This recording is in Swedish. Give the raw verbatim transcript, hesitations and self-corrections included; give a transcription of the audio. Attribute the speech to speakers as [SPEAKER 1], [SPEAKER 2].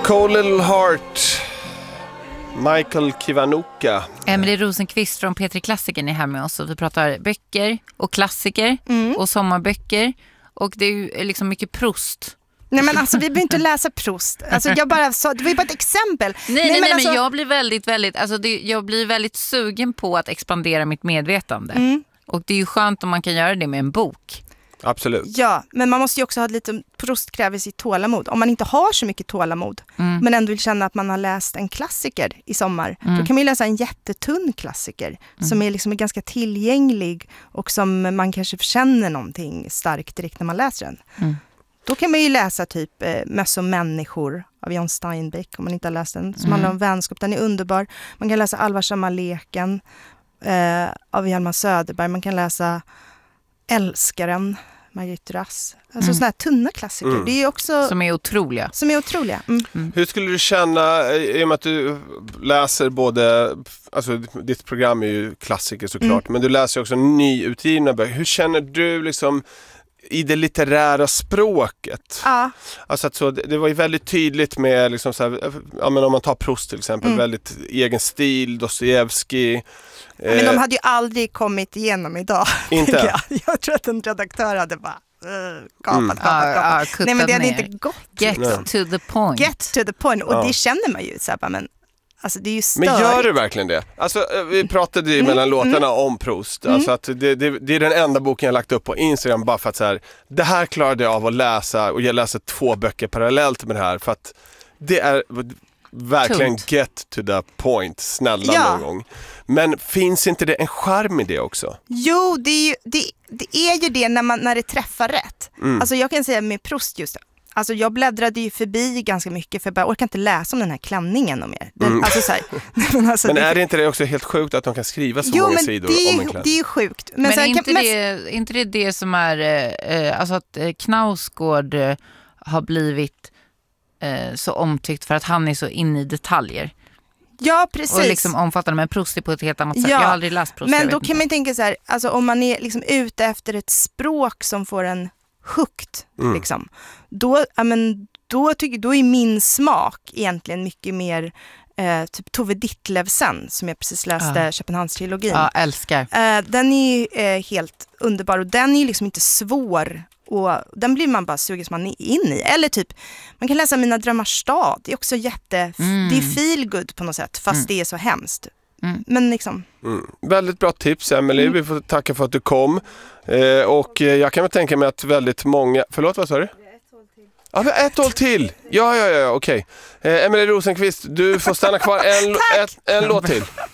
[SPEAKER 1] Cold Little Heart, Michael Kiwanuka.
[SPEAKER 2] Emelie Rosenqvist från P tre Klassiken är här med oss och vi pratar böcker och klassiker mm. och sommarböcker och det är ju liksom mycket Proust.
[SPEAKER 3] Nej men alltså vi behöver inte läsa Proust. Alltså jag bara sa, det var ju bara ett exempel.
[SPEAKER 2] Nej nej, nej men,
[SPEAKER 3] alltså...
[SPEAKER 2] men jag blir väldigt väldigt alltså det, jag blir väldigt sugen på att expandera mitt medvetande. Mm. Och det är ju skönt om man kan göra det med en bok.
[SPEAKER 1] Absolut.
[SPEAKER 3] Ja, men man måste ju också ha lite, Proust kräver sitt tålamod. Om man inte har så mycket tålamod mm. men ändå vill känna att man har läst en klassiker i sommar, mm. då kan man ju läsa en jättetunn klassiker mm. som är liksom ganska tillgänglig och som man kanske känner någonting starkt direkt när man läser den. Mm. Då kan man ju läsa typ eh, Möss och människor av John Steinbeck om man inte har läst den, som mm. handlar om vänskap. Den är underbar. Man kan läsa Allvarsamma leken eh, av Hjalmar Söderberg. Man kan läsa Älskaren, Margit Duras. Alltså mm. sådana här tunna klassiker. Mm. Det är också
[SPEAKER 2] som är otroliga.
[SPEAKER 3] Som är otroliga. Mm. Mm.
[SPEAKER 1] Hur skulle du känna i och med att du läser både, alltså ditt program är ju klassiker såklart, mm. men du läser också nyutgivna böcker. Hur känner du liksom i det litterära språket? Ja. Alltså att så, det var ju väldigt tydligt med liksom så här, ja, men om man tar Proust till exempel, mm. väldigt egen stil, Dostojevskij.
[SPEAKER 3] Ja, men de hade ju aldrig kommit igenom idag.
[SPEAKER 1] Inte?
[SPEAKER 3] jag. jag tror att en redaktör hade bara uh, gapat,
[SPEAKER 2] mm.
[SPEAKER 3] gapat, gapat.
[SPEAKER 2] Uh, uh,
[SPEAKER 3] Nej, men det hade ner. inte gått.
[SPEAKER 2] Get
[SPEAKER 3] liksom.
[SPEAKER 2] to the point.
[SPEAKER 3] Get to the point. Och
[SPEAKER 1] ja.
[SPEAKER 3] det känner man ju så här, men alltså det är ju störigt.
[SPEAKER 1] Men gör du verkligen det? Alltså vi pratade ju mm. mellan låtarna mm. om Proust. Mm. Alltså att det, det, det är den enda boken jag lagt upp på Instagram bara för att så här, det här klarade jag av att läsa och jag läser två böcker parallellt med det här för att det är verkligen Tunt. Get to the point, snälla ja. någon gång. Men finns inte det en charm i det också?
[SPEAKER 3] Jo, det är ju, det, det, är ju det när, man, när det träffar rätt. Mm. Alltså jag kan säga med Proust just det. Alltså jag bläddrade ju förbi ganska mycket för jag bara orkar inte läsa om den här klänningen om mer. Den,
[SPEAKER 1] mm.
[SPEAKER 3] alltså så här, men alltså,
[SPEAKER 1] men är
[SPEAKER 3] det,
[SPEAKER 1] det inte det också helt sjukt att de kan skriva så
[SPEAKER 3] jo,
[SPEAKER 1] många
[SPEAKER 3] men
[SPEAKER 1] sidor
[SPEAKER 3] det är,
[SPEAKER 1] om en klänning?
[SPEAKER 3] Det är ju sjukt. Men,
[SPEAKER 2] men
[SPEAKER 3] så här,
[SPEAKER 2] är inte,
[SPEAKER 3] kan,
[SPEAKER 2] det, men... inte det det som är eh, alltså att eh, Knausgård eh, har blivit eh, så omtyckt för att han är så inne i detaljer.
[SPEAKER 3] Ja, precis.
[SPEAKER 2] Och liksom omfattande, men Proust är på ett helt annat sätt. Ja, jag har aldrig läst Proust.
[SPEAKER 3] Men då kan man tänka så här, alltså om man är liksom ute efter ett språk som får en hukt, mm. liksom, då, ja, men, då, tycker, då är min smak egentligen mycket mer eh, typ Tove Ditlevsen som jag precis läste, ja. Köpenhamnstrilogin.
[SPEAKER 2] Ja, älskar.
[SPEAKER 3] Eh, den är eh, helt underbar och den är ju liksom inte svår. Och den blir man bara sugen som man är in i. Eller typ, man kan läsa Mina drömmars stad. Det är också jätte, mm. det är feel good på något sätt. Fast mm. det är så hemskt. Mm. Men liksom.
[SPEAKER 1] Mm. Väldigt bra tips, Emelie. Mm. Vi får tacka för att du kom. Eh, och jag kan väl tänka mig att väldigt många... Förlåt, vad sa du? Ja, vi har ett håll till. Ja, ja, ja, okej. Okay. Eh, Emelie Rosenqvist, du får stanna kvar en, ett, en låt till.